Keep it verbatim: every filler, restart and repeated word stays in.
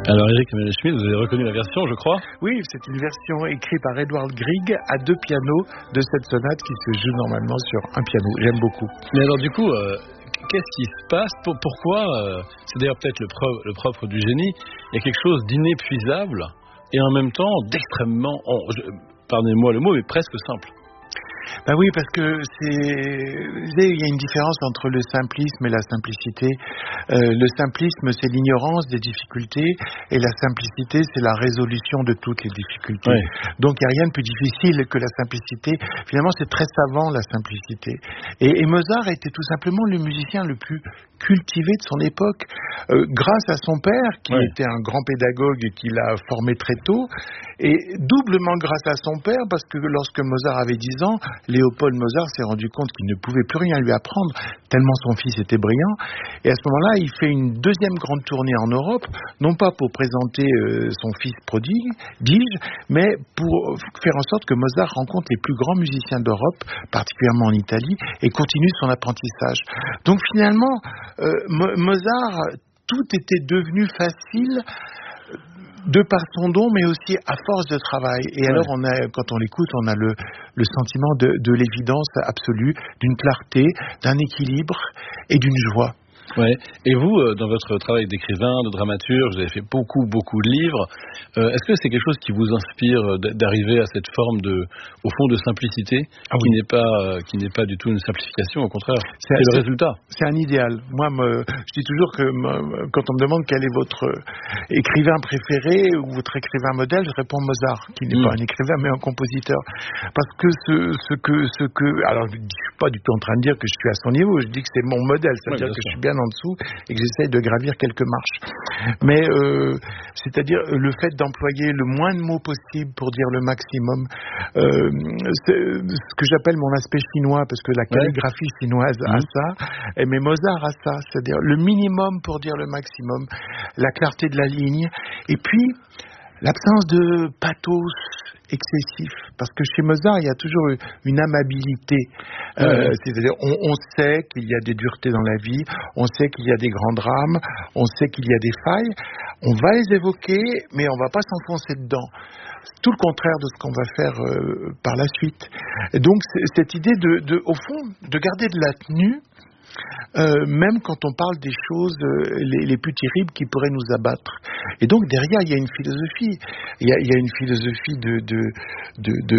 Alors Eric Emmanuel Schmitt, vous avez reconnu la version, je crois? Oui, c'est une version écrite par Edvard Grieg à deux pianos de cette sonate qui se joue normalement sur un piano. J'aime beaucoup. Mais alors du coup, euh, qu'est-ce qui se passe? Pourquoi euh, c'est d'ailleurs peut-être le, pro- le propre du génie. Il y a quelque chose d'inépuisable et en même temps d'extrêmement, oh, je, pardonnez-moi le mot, mais presque simple. Ben oui, parce que c'est, il y a une différence entre le simplisme et la simplicité. Euh, le simplisme, c'est l'ignorance des difficultés, et la simplicité, c'est la résolution de toutes les difficultés. Oui. Donc, il n'y a rien de plus difficile que la simplicité. Finalement, c'est très savant, la simplicité. Et, et Mozart était tout simplement le musicien le plus cultivé de son époque, euh, grâce à son père, qui oui. était un grand pédagogue et qui l'a formé très tôt, et doublement grâce à son père, parce que lorsque Mozart avait dix ans, Léopold Mozart s'est rendu compte qu'il ne pouvait plus rien lui apprendre, tellement son fils était brillant. Et à ce moment-là, il fait une deuxième grande tournée en Europe, non pas pour présenter euh, son fils prodigue, dis-je, mais pour faire en sorte que Mozart rencontre les plus grands musiciens d'Europe, particulièrement en Italie, et continue son apprentissage. Donc finalement, euh, Mo- Mozart, tout était devenu facile de par son don, mais aussi à force de travail. Et ouais. alors, on a, quand on l'écoute, on a le, le sentiment de, de l'évidence absolue, d'une clarté, d'un équilibre et d'une joie. Ouais. Et vous, euh, dans votre travail d'écrivain, de dramaturge, vous avez fait beaucoup, beaucoup de livres. Euh, est-ce que c'est quelque chose qui vous inspire d'arriver à cette forme de, au fond, de simplicité, ah oui. qui n'est pas, euh, qui n'est pas du tout une simplification, au contraire, c'est, c'est le c'est, résultat. C'est un idéal. Moi, me, je dis toujours que me, quand on me demande quel est votre écrivain préféré ou votre écrivain modèle, je réponds Mozart, qui n'est mmh. pas un écrivain mais un compositeur, parce que ce, ce que, ce que, alors je ne suis pas du tout en train de dire que je suis à son niveau. Je dis que c'est mon modèle, c'est-à-dire ouais, que sûr. je suis bien en dessous et que j'essaye de gravir quelques marches. Mais euh, c'est-à-dire le fait d'employer le moins de mots possible pour dire le maximum, euh, c'est ce que j'appelle mon aspect chinois, parce que la calligraphie ouais. chinoise mmh. a ça, et mais Mozart a ça, c'est-à-dire le minimum pour dire le maximum, la clarté de la ligne, et puis l'absence de pathos excessif, parce que chez Mozart il y a toujours une amabilité, euh, ouais. c'est-à-dire on, on sait qu'il y a des duretés dans la vie, on sait qu'il y a des grands drames, on sait qu'il y a des failles, on va les évoquer, mais on va pas s'enfoncer dedans. Tout le contraire de ce qu'on va faire euh, par la suite. Et donc cette idée de, de, au fond, de garder de la tenue, Euh, même quand on parle des choses euh, les, les plus terribles qui pourraient nous abattre. Et donc derrière il y a une philosophie, il y a, il y a une philosophie de, de, de, de